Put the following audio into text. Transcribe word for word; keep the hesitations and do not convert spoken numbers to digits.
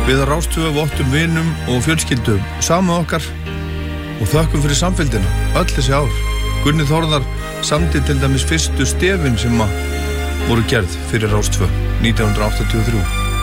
Við að Rás tvö vottum vinum og fjölskyldum samúð okkar og þökkum fyrir samfylgdina öll þessi ár. Gunni Þórðar samdi til dæmis fyrstu stefin sem að voru gerð fyrir Rás tvö nítján hundruð áttatíu og þrjú.